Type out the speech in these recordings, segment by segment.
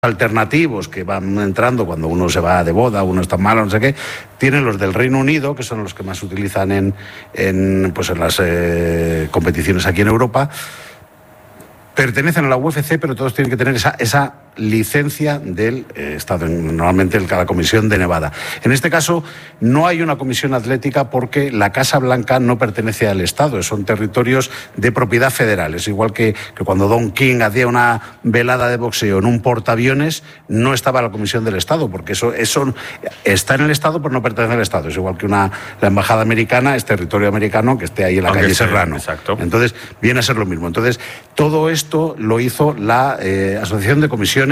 alternativos que van entrando cuando uno se va de boda, uno está malo, no sé qué, tienen los del Reino Unido, que son los que más se utilizan en las competiciones aquí en Europa. Pertenecen a la UFC, pero todos tienen que tener esa licencia del Estado, normalmente la Comisión de Nevada. En este caso, no hay una comisión atlética porque la Casa Blanca no pertenece al Estado, son territorios de propiedad federal. Es igual que cuando Don King hacía una velada de boxeo en un portaaviones, no estaba la Comisión del Estado, porque eso está en el Estado, pero no pertenece al Estado. Es igual que la embajada americana es territorio americano que esté ahí en la calle Serrano. Exacto. Entonces, viene a ser lo mismo. Entonces, todo esto lo hizo la Asociación de Comisiones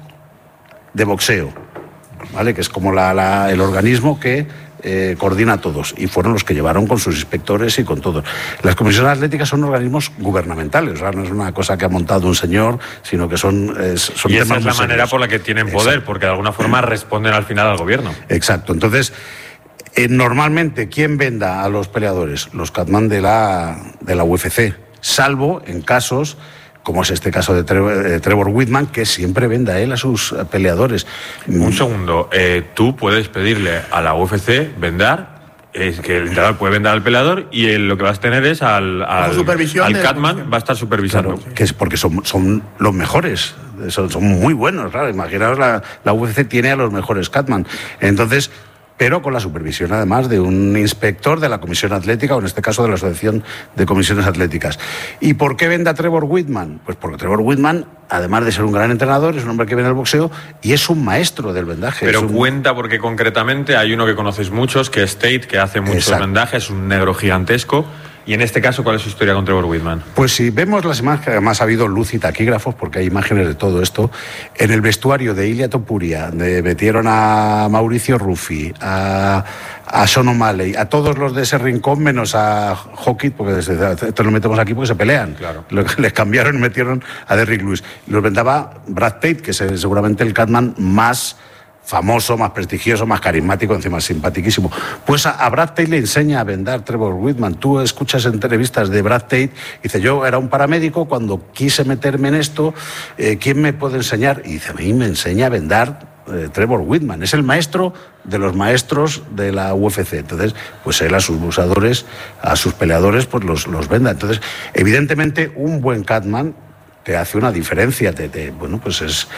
de Boxeo, ¿vale? Que es como el organismo que coordina a todos, y fueron los que llevaron con sus inspectores y con todos. Las comisiones atléticas son organismos gubernamentales, o sea, no es una cosa que ha montado un señor, sino que son y esa es la manera por la que tienen poder. Exacto. Porque de alguna forma responden al final al gobierno. Exacto. Entonces, normalmente, ¿quién venda a los peleadores? Los catman de la UFC, salvo en casos como es este caso de Trevor Whitman, que siempre vende a él a sus peleadores. Un segundo, tú puedes pedirle a la UFC vender, es que el entrenador puede vender al peleador y lo que vas a tener es al catman, va a estar supervisando. Claro, que es porque son los mejores, son muy buenos, claro. Imaginaos, la UFC tiene a los mejores catman. Entonces, pero con la supervisión, además, de un inspector de la Comisión Atlética, o en este caso de la Asociación de Comisiones Atléticas. ¿Y por qué vende a Trevor Whitman? Pues porque Trevor Whitman, además de ser un gran entrenador, es un hombre que viene al boxeo y es un maestro del vendaje. Pero cuenta porque concretamente hay uno que conocéis muchos, que es Tate, que hace mucho vendaje, es un negro gigantesco. Y en este caso, ¿cuál es su historia con Trevor Whitman? Pues si vemos las imágenes, que además ha habido luz y taquígrafos, porque hay imágenes de todo esto, en el vestuario de Ilia Topuria, metieron a Mauricio Ruffi, a Sean O'Malley, a todos los de ese rincón, menos a Hawkins, porque esto lo metemos aquí porque se pelean. Claro. Les cambiaron y metieron a Derrick Lewis. Los vendaba Brad Tate, que es seguramente el catman más famoso, más prestigioso, más carismático, encima simpaticísimo. Pues a Brad Tate le enseña a vendar Trevor Whitman. Tú escuchas entrevistas de Brad Tate, dice: yo era un paramédico, cuando quise meterme en esto, ¿quién me puede enseñar? Y dice: a mí me enseña a vendar Trevor Whitman, es el maestro de los maestros de la UFC. Entonces, pues él a sus busadores, a sus peleadores, pues los venda. Entonces, evidentemente, un buen catman te hace una diferencia, bueno, pues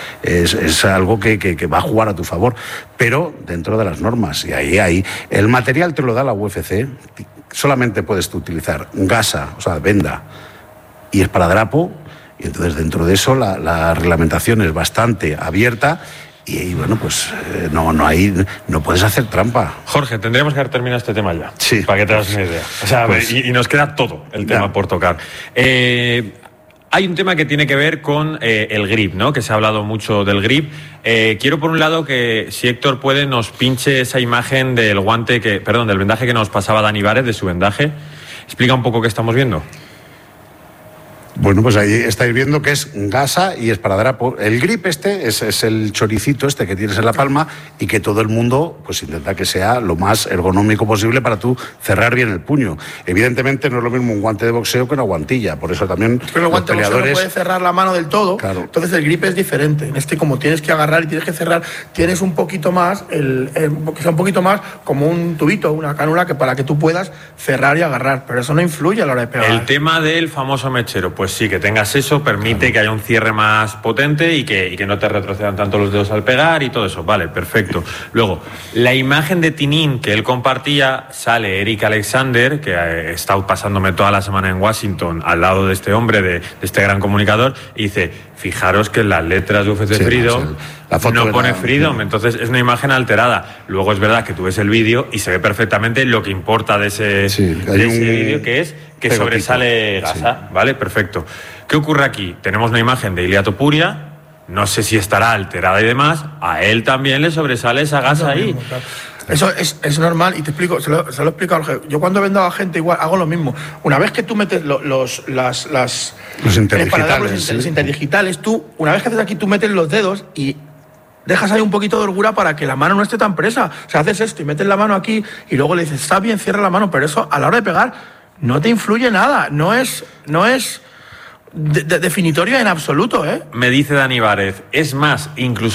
es algo que va a jugar a tu favor, pero dentro de las normas. Y ahí el material te lo da la UFC. Solamente puedes tú utilizar gasa, o sea, venda y esparadrapo, y entonces dentro de eso la reglamentación es bastante abierta. Y bueno, pues no puedes hacer trampa. Jorge, tendríamos que haber terminado este tema ya. Sí. Para que te hagas una idea. O sea, pues, y nos queda todo el tema por tocar. Hay un tema que tiene que ver con el grip, ¿no? Que se ha hablado mucho del grip. Quiero, por un lado, que si Héctor puede, nos pinche esa imagen del del vendaje que nos pasaba Dani Vares, de su vendaje. Explica un poco qué estamos viendo. Bueno, pues ahí estáis viendo que es gasa y esparadrapo. El grip es el choricito que tienes en la palma, y que todo el mundo pues intenta que sea lo más ergonómico posible para tú cerrar bien el puño. Evidentemente no es lo mismo un guante de boxeo que una guantilla, por eso también pero el guante de boxeo no puede cerrar la mano del todo, claro. Entonces el grip es diferente. En como tienes que agarrar y tienes que cerrar, tienes un poquito más, que sea un poquito más como un tubito, una cánula, que para que tú puedas cerrar y agarrar, pero eso no influye a la hora de pegar. El tema del famoso mechero, pues sí, que tengas eso permite que haya un cierre más potente y que no te retrocedan tanto los dedos al pegar y todo eso. Vale, perfecto. Luego, la imagen de Tinin que él compartía, sale Eric Alexander, que ha estado pasándome toda la semana en Washington al lado de este hombre, de este gran comunicador, y dice: fijaros que en las letras de UFC Freedom no pone Freedom, entonces es una imagen alterada. Luego es verdad que tú ves el vídeo y se ve perfectamente lo que importa de ese vídeo, que es que sobresale gasa. Vale, perfecto. ¿Qué ocurre aquí? Tenemos una imagen de Ilia Topuria, no sé si estará alterada y demás, a él también le sobresale esa gasa ahí. Mismo, claro. Eso es normal, y te explico, se lo he explicado a Jorge. Yo cuando vendo a gente igual hago lo mismo. Una vez que tú metes los interdigitales, tú, una vez que haces aquí, tú metes los dedos y dejas ahí un poquito de holgura para que la mano no esté tan presa. O sea, haces esto y metes la mano aquí y luego le dices: está bien, cierra la mano, pero eso a la hora de pegar no te influye nada. No es definitorio en absoluto, ¿eh? Me dice Dani Várez, es más, incluso